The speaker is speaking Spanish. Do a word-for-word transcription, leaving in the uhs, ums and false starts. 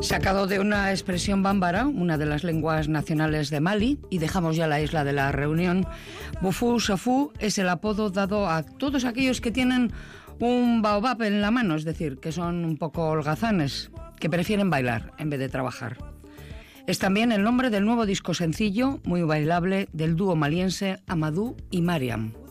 Sacado de una expresión bámbara, una de las lenguas nacionales de Mali, y dejamos ya la isla de la Reunión, Bufou Safou es el apodo dado a todos aquellos que tienen un baobab en la mano, es decir, que son un poco holgazanes, que prefieren bailar en vez de trabajar. Es también el nombre del nuevo disco sencillo, muy bailable, del dúo maliense Amadou y Mariam.